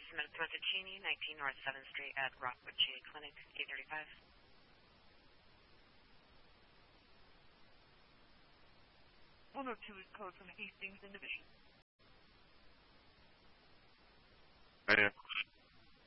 Samantha Mazzicini, 19 North 7th Street at Rockwood GA Clinic, 835. 102 is code from Hastings in Division. Right.